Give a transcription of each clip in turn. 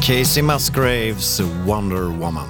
Casey Musgraves, Wonder Woman.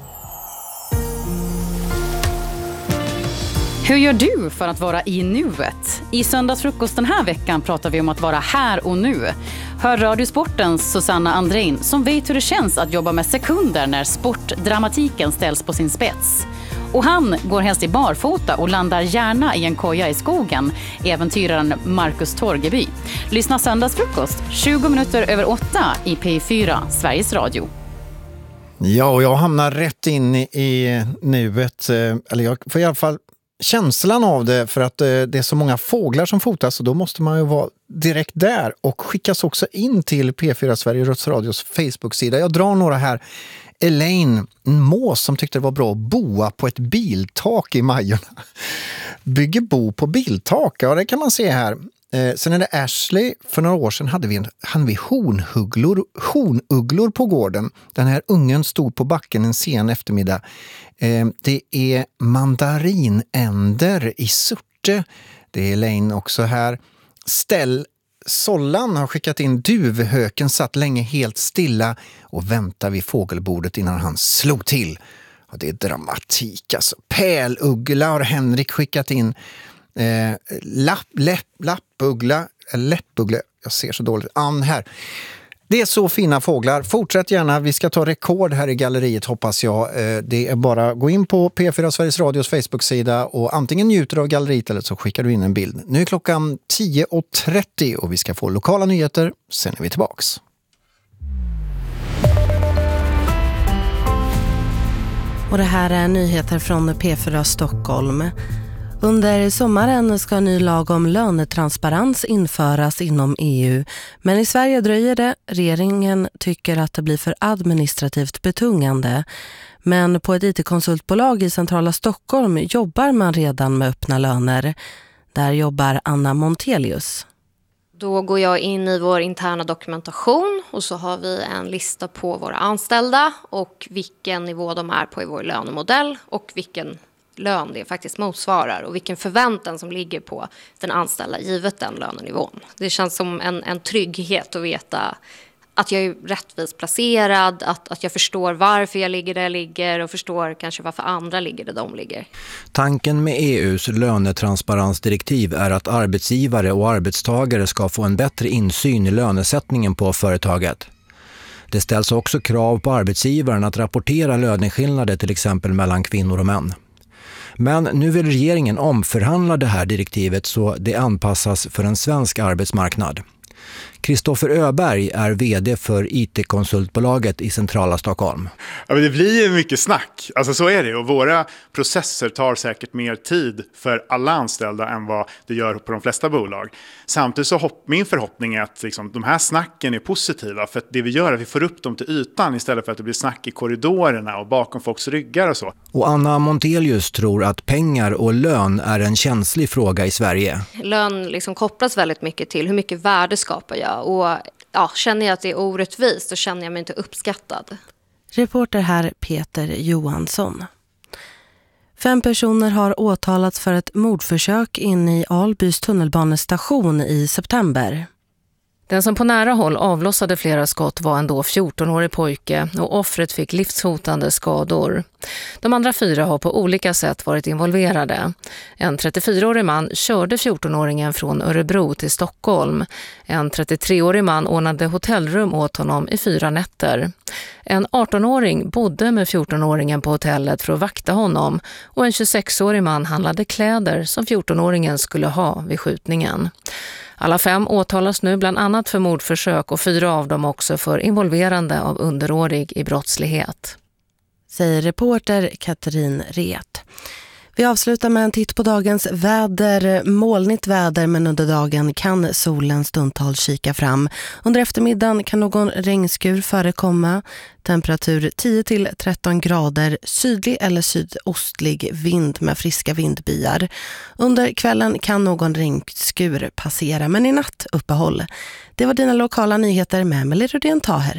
Hur gör du för att vara i nuet? I söndagsfrukost den här veckan pratar vi om att vara här och nu. Hör Radiosportens Susanna Andrein som vet hur det känns att jobba med sekunder när sportdramatiken ställs på sin spets. Och han går helst i barfota och landar gärna i en koja i skogen, äventyraren Marcus Torgeby. Lyssna söndagsfrukost 20 minuter över 8 i P4, Sveriges Radio. Ja, och jag hamnar rätt in i nuet, eller jag får i alla fall känslan av det, för att det är så många fåglar som fotas, och då måste man ju vara direkt där, och skickas också in till P4 Sveriges Radios Facebook-sida. Jag drar några här. Elaine, en mås som tyckte det var bra att boa på ett biltak i Majorna. Bygger bo på biltak, ja det kan man se här. Sen är det Ashley. För några år sedan hade vi honugglor på gården. Den här ungen stod på backen en sen eftermiddag. Det är mandarinänder i Surte. Det är Elaine också här. Sollan har skickat in duvhöken satt länge helt stilla och väntar vid fågelbordet innan han slog till. Ja, det är dramatik alltså. Pärluggla har Henrik skickat in. Läppuggla, jag ser så dåligt. Ann här. Det är så fina fåglar. Fortsätt gärna. Vi ska ta rekord här i galleriet, hoppas jag. Det är bara att gå in på P4 Sveriges Radios Facebook-sida och antingen njuter av galleriet eller så skickar du in en bild. Nu är klockan 10:30 och vi ska få lokala nyheter. Sen är vi tillbaks. Och det här är nyheter från P4 Stockholm. Under sommaren ska en ny lag om lönetransparens införas inom EU. Men i Sverige dröjer det. Regeringen tycker att det blir för administrativt betungande. Men på ett IT-konsultbolag i centrala Stockholm jobbar man redan med öppna löner. Där jobbar Anna Montelius. Då går jag in i vår interna dokumentation och så har vi en lista på våra anställda och vilken nivå de är på i vår lönemodell och vilken lön det faktiskt motsvarar och vilken förväntan som ligger på den anställda givet den lönenivån. Det känns som en trygghet att veta att jag är rättvist placerad, att jag förstår varför jag ligger där jag ligger och förstår kanske varför andra ligger där de ligger. Tanken med EUs lönetransparensdirektiv är att arbetsgivare och arbetstagare ska få en bättre insyn i lönesättningen på företaget. Det ställs också krav på arbetsgivaren att rapportera löneskillnader till exempel mellan kvinnor och män. Men nu vill regeringen omförhandla det här direktivet så det anpassas för en svensk arbetsmarknad. Kristoffer Öberg är vd för IT-konsultbolaget i centrala Stockholm. Ja, men det blir ju mycket snack. Alltså så är det. Och våra processer tar säkert mer tid för alla anställda än vad det gör på de flesta bolag. Samtidigt så min förhoppning är att liksom, de här snacken är positiva. För att det vi gör är att vi får upp dem till ytan istället för att det blir snack i korridorerna och bakom folks ryggar och så. Och Anna Montelius tror att pengar och lön är en känslig fråga i Sverige. Lön liksom kopplas väldigt mycket till hur mycket värde skapar jag. Och känner jag att det är orättvist så känner jag mig inte uppskattad. Reporter här Peter Johansson. 5 personer har åtalats för ett mordförsök in i Albys tunnelbanestation i september. Den som på nära håll avlossade flera skott var en då 14-årig pojke och offret fick livshotande skador. De andra 4 har på olika sätt varit involverade. En 34-årig man körde 14-åringen från Örebro till Stockholm. En 33-årig man ordnade hotellrum åt honom i 4 nätter. En 18-åring bodde med 14-åringen på hotellet för att vakta honom och en 26-årig man handlade kläder som 14-åringen skulle ha vid skjutningen. Alla 5 åtalas nu bland annat för mordförsök och 4 av dem också för involverande av underårig i brottslighet. Säger reporter Katrin Ret. Vi avslutar med en titt på dagens väder. Molnigt väder, men under dagen kan solen stundtals kika fram. Under eftermiddagen kan någon regnskur förekomma. Temperatur 10-13 grader, sydlig eller sydostlig vind med friska vindbyar. Under kvällen kan någon regnskur passera, men i natt uppehåll. Det var dina lokala nyheter med Emelie Rudén Taher.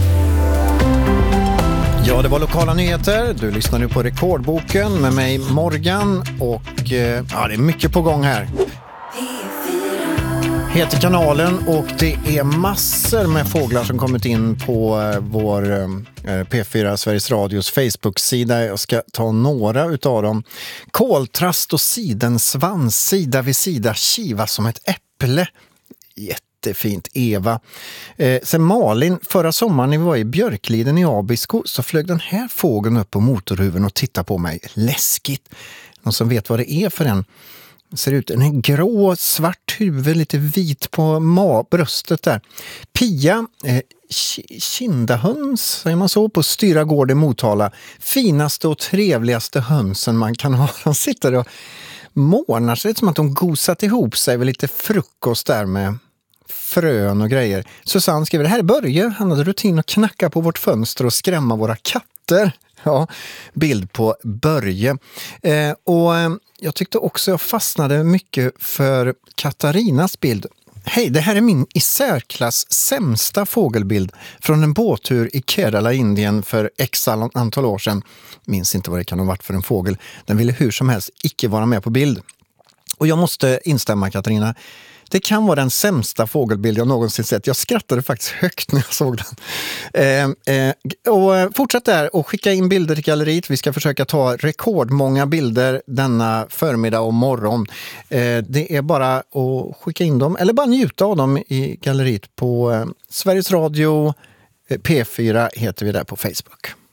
Ja, det var lokala nyheter. Du lyssnar nu på Rekordboken med mig Morgan och det är mycket på gång här. heter kanalen och det är massor med fåglar som kommit in på vår P4 Sveriges Radios Facebook-sida. Jag ska ta några utav dem. Koltrast och sidensvans, sida vid sida, kiva som ett äpple. Jättefint, Eva. Sen Malin, förra sommaren när vi var i Björkliden i Abisko så flög den här fågeln upp på motorhuven och tittade på mig. Läskigt. Någon som vet vad det är för en? Ser ut en grå, svart huvud, lite vit på bröstet där. Pia, kindahöns, säger man så, på Styra gård i Motala. Finaste och trevligaste hönsen man kan ha. De sitter och månar sig, som att de gosat ihop sig med lite frukost där med frön och grejer. Susanne skriver, det här är Börje. Han hade rutin att knacka på vårt fönster och skrämma våra katter. Ja, bild på Börje. Och jag tyckte också jag fastnade mycket för Katarinas bild. Hej, det här är min i särklass sämsta fågelbild från en båttur i Kerala, Indien för x antal år sedan. Minns inte vad det kan ha varit för en fågel. Den ville hur som helst icke vara med på bild. Och jag måste instämma, Katarina. Det kan vara den sämsta fågelbild jag någonsin sett. Jag skrattade faktiskt högt när jag såg den. Och fortsätt där och skicka in bilder till galleriet. Vi ska försöka ta rekordmånga bilder denna förmiddag och morgon. Det är bara att skicka in dem eller bara njuta av dem i galleriet på Sveriges Radio. P4 heter vi där på Facebook.